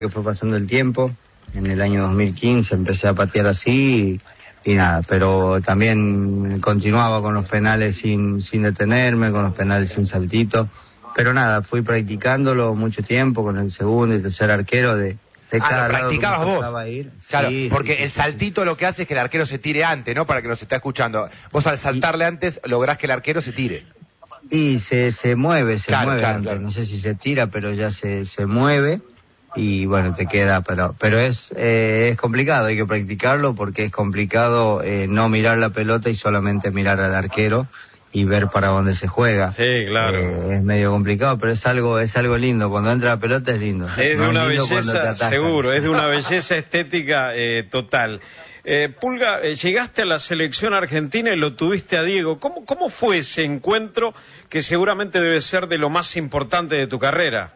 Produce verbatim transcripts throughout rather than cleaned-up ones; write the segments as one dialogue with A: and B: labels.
A: que fue pasando el tiempo. En el año dos mil quince empecé a patear así y, y nada, pero también continuaba con los penales sin, sin detenerme, con los penales sin saltito. Pero nada, fui practicándolo mucho tiempo con el segundo y tercer arquero de, de cada
B: ah, lo
A: lado
B: practicabas vos.
A: Ir.
B: Claro,
A: sí,
B: porque
A: sí,
B: el
A: sí,
B: saltito
A: sí.
B: lo que hace es que el arquero se tire antes, ¿no? Para que nos está escuchando. Vos al saltarle antes lográs que el arquero se tire.
A: Y se, se mueve, se
B: claro,
A: mueve
B: claro,
A: antes.
B: Claro.
A: No sé si se tira, pero ya se, se mueve. Y bueno, te queda, pero pero es eh, es complicado, hay que practicarlo porque es complicado eh, no mirar la pelota y solamente mirar al arquero y ver para dónde se juega.
C: Sí, claro.
A: Eh, es medio complicado, pero es algo es algo lindo. Cuando entra la pelota es lindo.
C: Es
A: no
C: de una
A: es lindo cuando te
C: belleza,
A: atajan.
C: seguro, es de una belleza estética eh, total. Eh, Pulga, eh, llegaste a la selección argentina y lo tuviste a Diego. ¿Cómo, ¿Cómo fue ese encuentro que seguramente debe ser de lo más importante de tu carrera?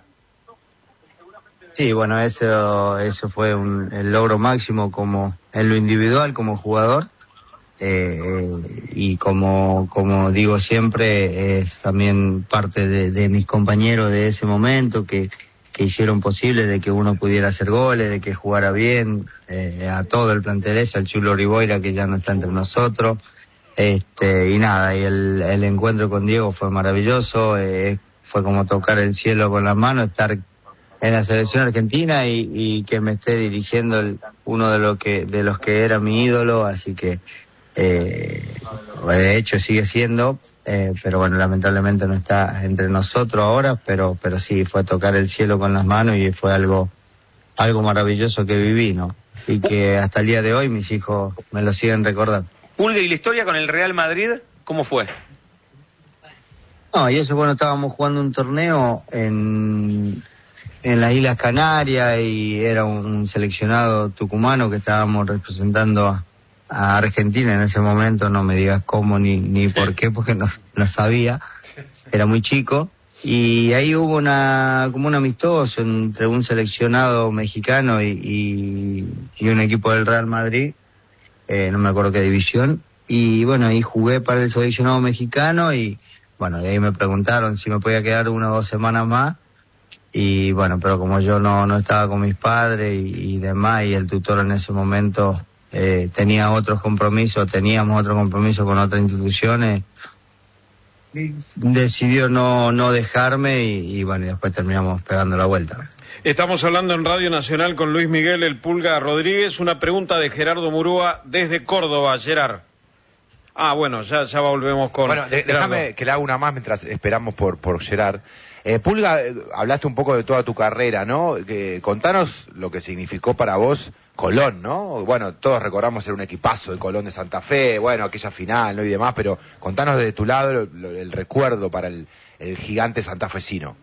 A: Sí, bueno, eso eso fue un, el logro máximo como en lo individual como jugador eh, eh, y como como digo siempre es también parte de, de mis compañeros de ese momento que que hicieron posible de que uno pudiera hacer goles, de que jugara bien, eh, a todo el plantel ese, al Chulo Riboira que ya no está entre nosotros, este y nada, y el, el encuentro con Diego fue maravilloso, eh, fue como tocar el cielo con las manos, estar en la selección argentina y, y que me esté dirigiendo el, uno de los que de los que era mi ídolo, así que eh, de hecho sigue siendo, eh, pero bueno, lamentablemente no está entre nosotros ahora, pero pero sí fue tocar el cielo con las manos y fue algo algo maravilloso que viví, ¿no? Y que hasta el día de hoy mis hijos me lo siguen recordando.
D: Pulga, ¿y la historia con el Real Madrid cómo fue?
A: No, y eso, bueno, estábamos jugando un torneo en en las Islas Canarias y era un seleccionado tucumano que estábamos representando a, a Argentina en ese momento, no me digas cómo ni ni por qué, porque no, no sabía, era muy chico, y ahí hubo una como un amistoso entre un seleccionado mexicano y, y, y un equipo del Real Madrid, eh, no me acuerdo qué división, y bueno, ahí jugué para el seleccionado mexicano y bueno, de ahí me preguntaron si me podía quedar una o dos semanas más. Y bueno, pero como yo no no estaba con mis padres y, y demás, y el tutor en ese momento eh, tenía otros compromisos, teníamos otros compromisos con otras instituciones, decidió no no dejarme y, y bueno, y después terminamos pegando la vuelta.
C: Estamos hablando en Radio Nacional con Luis Miguel El Pulga Rodríguez. Una pregunta de Gerardo Murúa desde Córdoba, Gerard. Ah, bueno, ya ya volvemos con...
B: Bueno, de, déjame que le haga una más mientras esperamos por, por Gerard. Eh, Pulga, eh, hablaste un poco de toda tu carrera, ¿no? Que, contanos lo que significó para vos Colón, ¿no? Bueno, todos recordamos ser un equipazo de Colón de Santa Fe, bueno, aquella final, ¿no? Y demás, pero contanos de tu lado lo, lo, el recuerdo para el, el gigante santafesino.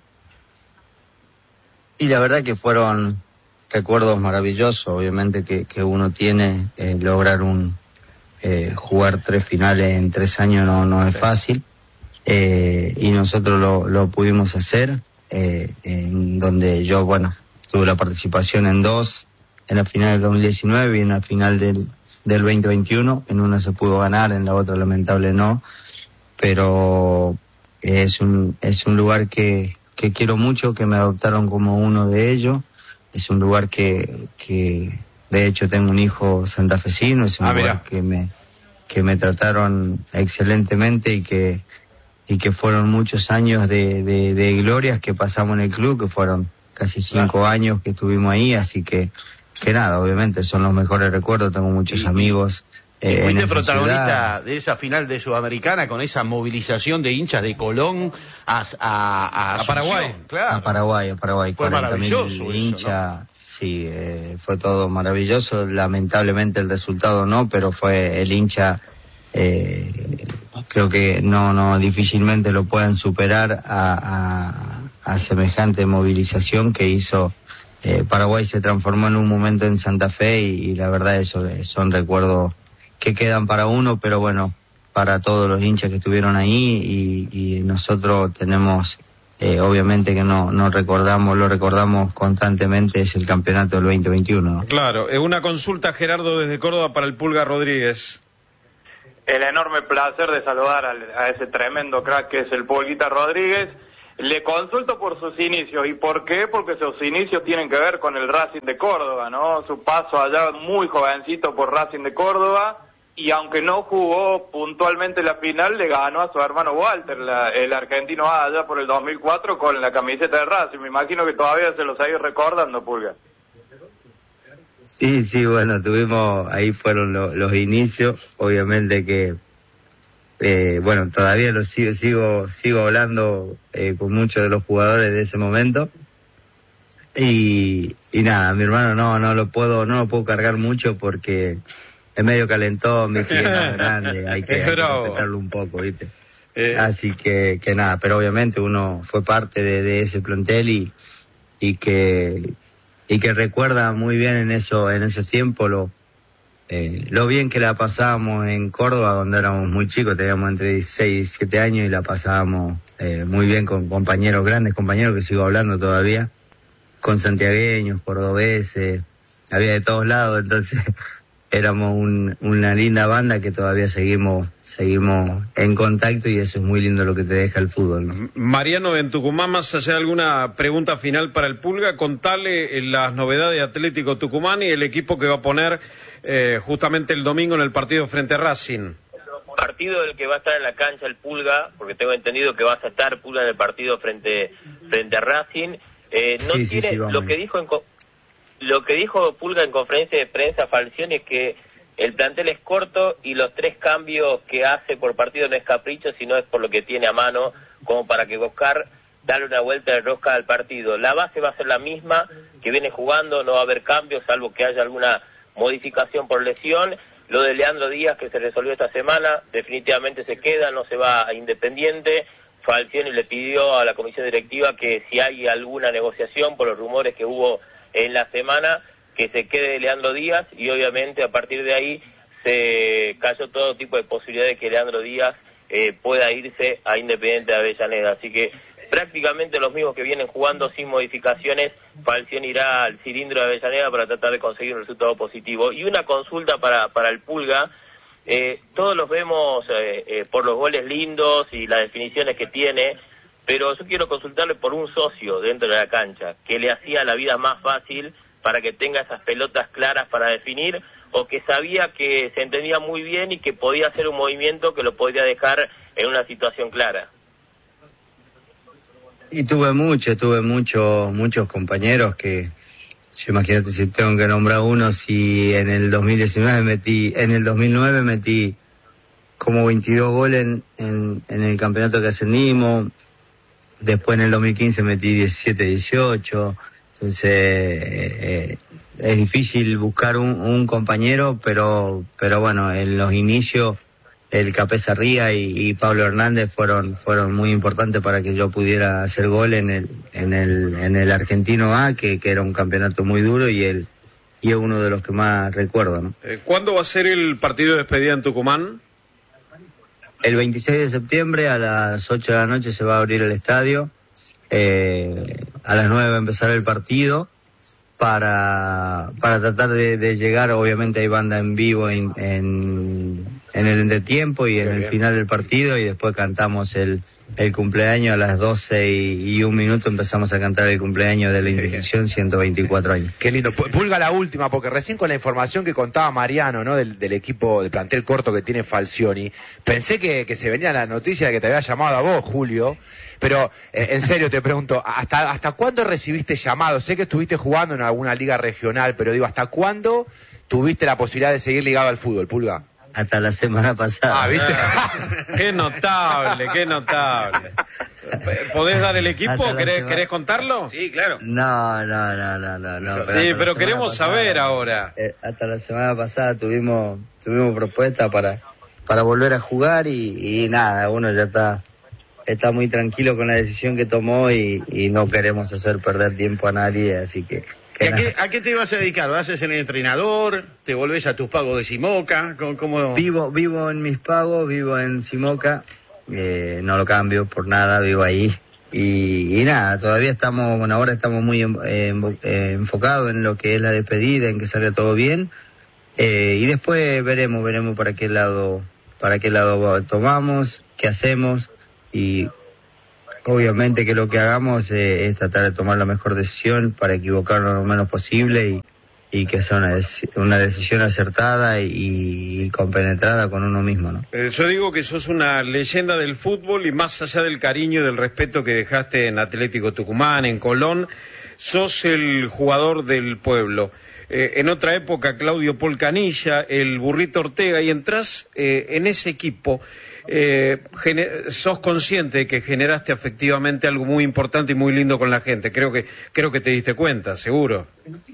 A: Y la verdad que fueron recuerdos maravillosos, obviamente que, que uno tiene, eh, lograr un eh, jugar tres finales en tres años no, no es fácil. Eh, y nosotros lo, lo pudimos hacer, eh, en donde yo, bueno, tuve la participación en dos, en la final del dos mil diecinueve y en la final del, del veinte veintiuno, en una se pudo ganar, en la otra lamentable no, pero es un, es un lugar que, que quiero mucho, que me adoptaron como uno de ellos, es un lugar que, que de hecho tengo un hijo santafesino, es un
B: ah,
A: lugar
B: mira.
A: que me, que me trataron excelentemente y que y que fueron muchos años de, de, de glorias que pasamos en el club, que fueron casi cinco claro. años que estuvimos ahí, así que que nada, obviamente son los mejores recuerdos, tengo muchos y, amigos.
E: Eh, y fuiste
A: en
E: protagonista
A: ciudad.
E: de esa final de Sudamericana con esa movilización de hinchas de Colón a, a, a,
C: a Paraguay.
E: Claro.
A: A Paraguay, a Paraguay,
E: fue
A: cuarenta mil hinchas. ¿No? Sí, eh, fue todo maravilloso, lamentablemente el resultado no, pero fue el hincha... Eh, creo que no no difícilmente lo puedan superar a, a, a semejante movilización que hizo eh, Paraguay. Se transformó en un momento en Santa Fe y, y la verdad eso son recuerdos que quedan para uno, pero bueno, para todos los hinchas que estuvieron ahí y, y nosotros tenemos eh, obviamente que no no recordamos, lo recordamos constantemente, es el campeonato del veinte veintiuno, ¿no?
C: Claro, es una consulta, Gerardo, desde Córdoba para el Pulga Rodríguez.
F: El enorme placer de saludar al, a ese tremendo crack que es el Pulguita Rodríguez. Le consulto por sus inicios. ¿Y por qué? Porque sus inicios tienen que ver con el Racing de Córdoba, ¿no? Su paso allá muy jovencito por Racing de Córdoba, y aunque no jugó puntualmente la final, le ganó a su hermano Walter, la, el argentino A, allá por el dos mil cuatro, con la camiseta de Racing. Me imagino que todavía se lo sigue recordando, Pulga.
A: Sí, sí, bueno, tuvimos, ahí fueron lo, los inicios, obviamente que, eh, bueno, todavía lo sigo, sigo, sigo hablando eh, con muchos de los jugadores de ese momento, y, y nada, mi hermano no, no lo puedo, no lo puedo cargar mucho porque es medio calentón, mi fiesta es grande, hay que, hay que respetarlo un poco, ¿viste? Eh. Así que, que nada, pero obviamente uno fue parte de, de ese plantel y, y que, y que recuerda muy bien en eso, en esos tiempos lo, eh, lo bien que la pasábamos en Córdoba cuando éramos muy chicos, teníamos entre dieciséis y diecisiete años y la pasábamos eh, muy bien con compañeros, grandes compañeros que sigo hablando todavía, con santiagueños, cordobeses, había de todos lados, entonces éramos un, una linda banda que todavía seguimos seguimos en contacto, y eso es muy lindo lo que te deja el fútbol, ¿no?
C: Mariano, en Tucumán, más allá de alguna pregunta final para el Pulga, contale las novedades de Atlético Tucumán y el equipo que va a poner eh, justamente el domingo en el partido frente a Racing.
G: Partido del que va a estar en la cancha el Pulga, porque tengo entendido que vas a estar, Pulga, en el partido frente frente a Racing. Eh, no sí, tiene sí, sí, lo que dijo en lo que dijo Pulga en conferencia de prensa, Falcioni, es que el plantel es corto y los tres cambios que hace por partido no es capricho, sino es por lo que tiene a mano, como para que buscar darle una vuelta de rosca al partido. La base va a ser la misma que viene jugando, no va a haber cambios, salvo que haya alguna modificación por lesión. Lo de Leandro Díaz, que se resolvió esta semana, definitivamente se queda, no se va a Independiente. Falcioni le pidió a la comisión directiva que si hay alguna negociación por los rumores que hubo en la semana, que se quede Leandro Díaz, y obviamente a partir de ahí se cayó todo tipo de posibilidad de que Leandro Díaz eh, pueda irse a Independiente de Avellaneda. Así que prácticamente los mismos que vienen jugando sin modificaciones. Falcioni irá al cilindro de Avellaneda para tratar de conseguir un resultado positivo. Y una consulta para, para el Pulga. Eh, todos los vemos eh, eh, por los goles lindos y las definiciones que tiene, pero yo quiero consultarle por un socio dentro de la cancha, que le hacía la vida más fácil para que tenga esas pelotas claras para definir, o que sabía que se entendía muy bien y que podía hacer un movimiento que lo podía dejar en una situación clara.
A: Y tuve mucho, tuve muchos, muchos compañeros que, yo imagínate si tengo que nombrar uno, si en el dos mil diecinueve metí, en el dos mil nueve metí como veintidós goles en, en, en el campeonato que ascendimos, después en el dos mil quince metí diecisiete, dieciocho, entonces eh, es difícil buscar un, un compañero, pero pero bueno, en los inicios el Capesa Ría y, y Pablo Hernández fueron fueron muy importantes para que yo pudiera hacer gol en el en el en el Argentino A, que, que era un campeonato muy duro, y el y es uno de los que más recuerdo, ¿no?
C: ¿Cuándo va a ser el partido de despedida en Tucumán?
A: El veintiséis de septiembre a las ocho de la noche se va a abrir el estadio. Eh, a las nueve va a empezar el partido para para tratar de, de llegar. Obviamente hay banda en vivo en, en, en el entretiempo y en el final del partido, y después cantamos el, el cumpleaños a las doce y, y un minuto empezamos a cantar el cumpleaños de la institución, ciento veinticuatro años.
B: Qué lindo. Pulga, la última, porque recién con la información que contaba Mariano, ¿no? Del, del equipo de plantel corto que tiene Falcioni, pensé que, que se venía la noticia de que te había llamado a vos, Julio, pero eh, en serio te pregunto, ¿hasta, ¿hasta cuándo recibiste llamados? Sé que estuviste jugando en alguna liga regional, pero digo, ¿hasta cuándo tuviste la posibilidad de seguir ligado al fútbol, Pulga?
A: Hasta la semana pasada.
C: Ah, ¿viste? Qué notable, qué notable. ¿Podés dar el equipo? ¿Querés, ¿Querés contarlo?
D: Sí, claro.
A: No, no, no, no, no. no
C: pero sí, pero queremos pasada, saber ahora.
A: Eh, hasta la semana pasada tuvimos tuvimos propuesta para para volver a jugar y, y nada, uno ya está está muy tranquilo con la decisión que tomó y, y no queremos hacer perder tiempo a nadie, así que...
E: ¿Y a, qué, ¿A qué te vas a dedicar? ¿Vas a ser entrenador? ¿Te volvés a tus pagos de Simoca? ¿Cómo, cómo...
A: Vivo vivo en mis pagos, vivo en Simoca, eh, no lo cambio por nada, vivo ahí. Y, y nada, todavía estamos, bueno, ahora estamos muy eh, eh, enfocados en lo que es la despedida, en que salga todo bien. Eh, y después veremos, veremos para qué lado, para qué lado tomamos, qué hacemos. Y obviamente que lo que hagamos eh, es tratar de tomar la mejor decisión para equivocarnos lo menos posible y, y que sea una, una decisión acertada y, y compenetrada con uno mismo, ¿no?
C: Eh, yo digo que sos una leyenda del fútbol y más allá del cariño y del respeto que dejaste en Atlético Tucumán, en Colón, sos el jugador del pueblo. Eh, en otra época, Claudio Polcanilla, el Burrito Ortega, y entras eh, en ese equipo. Eh, sos consciente de que generaste afectivamente algo muy importante y muy lindo con la gente. Creo que creo que te diste cuenta, seguro.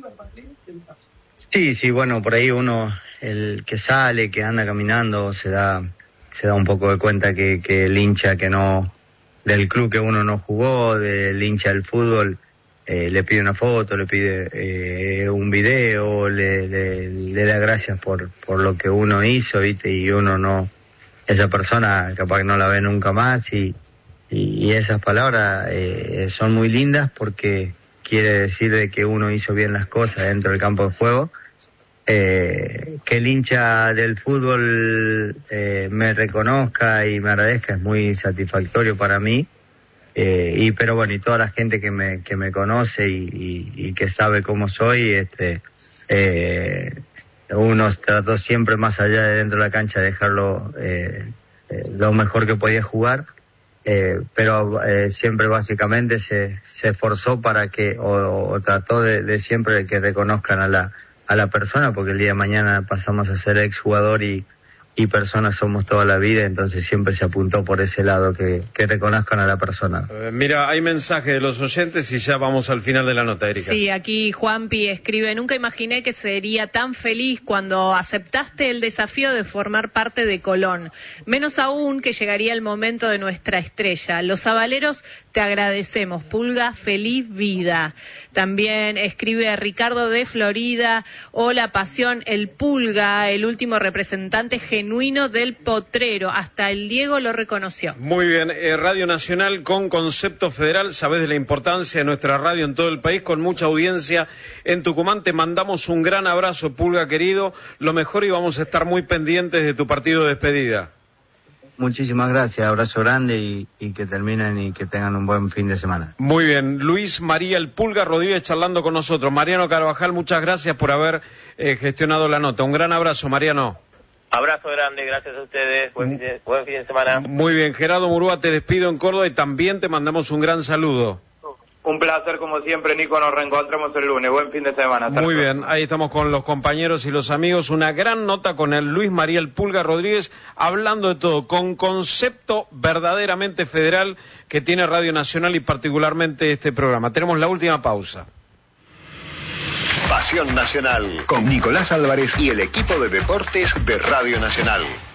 A: Sí, sí, bueno, por ahí uno, el que sale, que anda caminando, se da se da un poco de cuenta que, que el hincha que no, del club que uno no jugó, del hincha del fútbol, eh, le pide una foto, le pide eh, un video, le, le, le da gracias por, por lo que uno hizo, ¿viste? Y uno no, esa persona capaz que no la ve nunca más y, y, y esas palabras eh, son muy lindas porque quiere decir de que uno hizo bien las cosas dentro del campo de juego. Eh, que el hincha del fútbol eh, me reconozca y me agradezca es muy satisfactorio para mí. Eh, y pero bueno, y toda la gente que me que me conoce y, y, y que sabe cómo soy, este eh, uno trató siempre más allá de dentro de la cancha de dejarlo eh, eh, lo mejor que podía jugar. Eh, pero eh, siempre básicamente se, se esforzó para que, o, o trató de, de siempre que reconozcan a la, a la persona, porque el día de mañana pasamos a ser exjugador y, y personas somos toda la vida, entonces siempre se apuntó por ese lado, que, que reconozcan a la persona.
C: Eh, mira, hay mensaje de los oyentes y ya vamos al final de la nota, Erika.
H: Sí, aquí Juanpi escribe: nunca imaginé que sería tan feliz cuando aceptaste el desafío de formar parte de Colón, menos aún que llegaría el momento de nuestra estrella. Los sabaleros te agradecemos, Pulga, feliz vida. También escribe Ricardo de Florida: hola Pasión, el Pulga, el último representante genuino del potrero, hasta el Diego lo reconoció.
C: Muy bien, eh, Radio Nacional con concepto federal, sabés de la importancia de nuestra radio en todo el país, con mucha audiencia en Tucumán. Te mandamos un gran abrazo, Pulga querido, lo mejor, y vamos a estar muy pendientes de tu partido de despedida.
A: Muchísimas gracias, abrazo grande y, y que terminen y que tengan un buen fin de semana.
C: Muy bien, Luis María el Pulga Rodríguez charlando con nosotros. Mariano Carvajal, muchas gracias por haber eh, gestionado la nota. Un gran abrazo, Mariano.
G: Abrazo grande, gracias a ustedes, buen fin de, buen fin de semana.
C: Muy bien, Gerardo Murúa, te despido en Córdoba y también te mandamos un gran saludo.
F: Un placer como siempre, Nico, nos reencontramos el lunes, buen fin de semana. Hasta
C: Muy
F: luego.
C: bien, ahí estamos con los compañeros y los amigos, una gran nota con el Luis María el Pulga Rodríguez, hablando de todo, con concepto verdaderamente federal que tiene Radio Nacional y particularmente este programa. Tenemos la última pausa.
I: Pasión Nacional, con Nicolás Álvarez y el equipo de deportes de Radio Nacional.